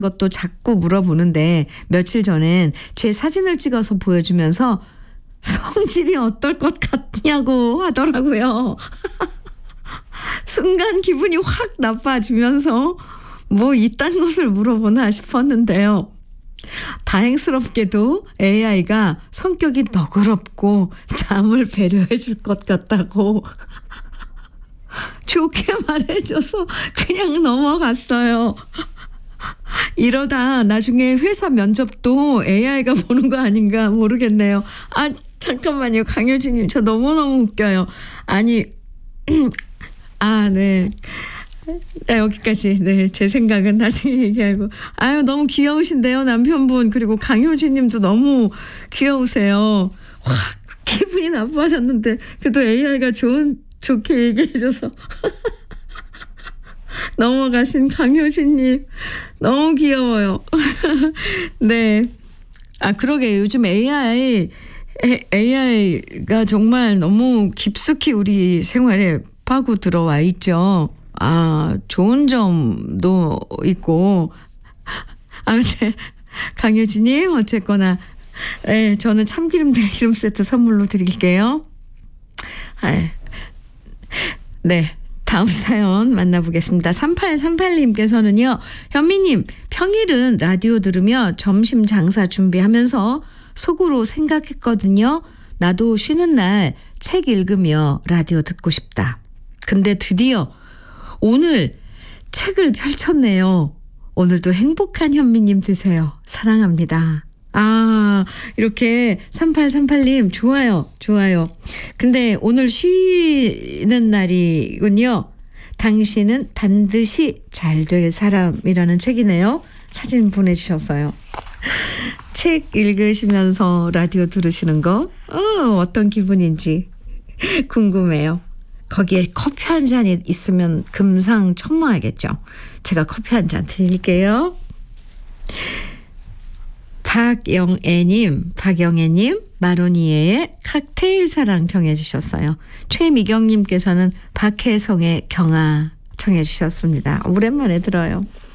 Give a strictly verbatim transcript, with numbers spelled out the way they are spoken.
것도 자꾸 물어보는데 며칠 전엔 제 사진을 찍어서 보여주면서 성질이 어떨 것 같냐고 하더라고요. 순간 기분이 확 나빠지면서 뭐 이딴 것을 물어보나 싶었는데요. 다행스럽게도 에이아이가 성격이 너그럽고 남을 배려해 줄 것 같다고 좋게 말해줘서 그냥 넘어갔어요. 이러다 나중에 회사 면접도 에이아이가 보는 거 아닌가 모르겠네요. 아 잠깐만요. 강효진님 저 너무너무 웃겨요. 아니 아 네. 네, 여기까지. 네, 제 생각은 나중에 얘기하고. 아유, 너무 귀여우신데요, 남편분. 그리고 강효진 님도 너무 귀여우세요. 확, 기분이 나빠졌는데, 그래도 에이아이가 좋은, 좋게 얘기해줘서. 넘어가신 강효진 님. 너무 귀여워요. 네. 아, 그러게. 요즘 에이아이, 에이아이가 정말 너무 깊숙이 우리 생활에 파고 들어와 있죠. 아, 좋은 점도 있고. 아, 근데 강효진님 어쨌거나 네, 저는 참기름 들기름 세트 선물로 드릴게요. 아, 네, 다음 사연 만나보겠습니다. 삼팔삼팔 님께서는요. 현미님 평일은 라디오 들으며 점심 장사 준비하면서 속으로 생각했거든요. 나도 쉬는 날 책 읽으며 라디오 듣고 싶다. 근데 드디어 오늘 책을 펼쳤네요. 오늘도 행복한 현미님 되세요. 사랑합니다. 아, 이렇게 삼팔삼팔 님 좋아요. 좋아요. 근데 오늘 쉬는 날이군요. 당신은 반드시 잘 될 사람이라는 책이네요. 사진 보내주셨어요. 책 읽으시면서 라디오 들으시는 거 어, 어떤 기분인지 궁금해요. 거기에 커피 한 잔이 있으면 금상첨화하겠죠. 제가 커피 한 잔 드릴게요. 박영애님, 박영애님, 마로니에의 칵테일 사랑 청해 주셨어요. 최미경님께서는 박혜성의 경아 청해 주셨습니다. 오랜만에 들어요.